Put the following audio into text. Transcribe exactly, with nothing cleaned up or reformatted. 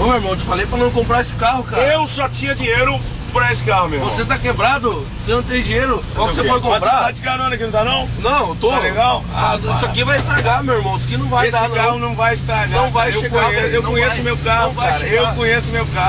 meu irmão, eu te falei pra não comprar esse carro, cara. Eu só tinha dinheiro pra esse carro, meu irmão. Você tá quebrado, você não tem dinheiro. Qual que você quê? pode Mas tu comprar? tá de carona aqui, não tá não? Não, eu tô. Tá legal? Ah, Ah, isso aqui vai estragar, meu irmão. Isso aqui não vai Esse dar, carro não. não vai estragar. Não vai cara. eu chegar, conheço, velho. Eu Não conheço vai. meu carro, Não vai cara. chegar. Eu conheço meu carro.